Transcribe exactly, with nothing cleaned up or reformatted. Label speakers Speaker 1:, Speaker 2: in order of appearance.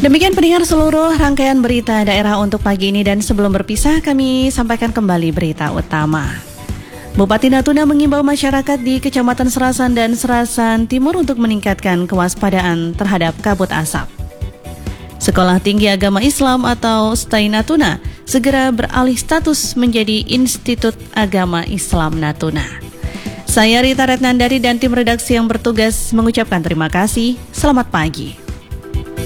Speaker 1: Demikian pendengar seluruh rangkaian berita daerah untuk pagi ini, dan sebelum berpisah kami sampaikan kembali berita utama. Bupati Natuna mengimbau masyarakat di Kecamatan Serasan dan Serasan Timur untuk meningkatkan kewaspadaan terhadap kabut asap. Sekolah Tinggi Agama Islam atau S T I Natuna segera beralih status menjadi Institut Agama Islam Natuna. Saya Rita Retnandari dan tim redaksi yang bertugas mengucapkan terima kasih. Selamat pagi.